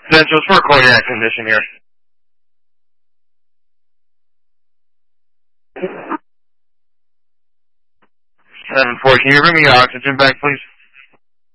Essentials for cardiac condition here. 7-4, can you bring me your oxygen back, please?